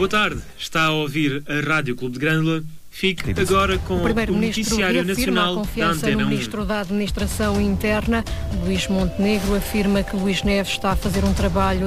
Boa tarde, está a ouvir a Rádio Clube de Grândola. Fique agora com o Noticiário Nacional da confiança Antena no 1. Ministro da Administração Interna. Luís Montenegro afirma que Luís Neves está a fazer um trabalho